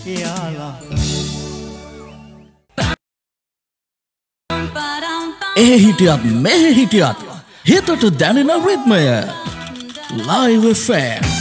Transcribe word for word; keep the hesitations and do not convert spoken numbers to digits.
එයාලා ඒ හිටියත් මෙහෙ හිටියත් හිතට දැනෙන රිද්මය Live F M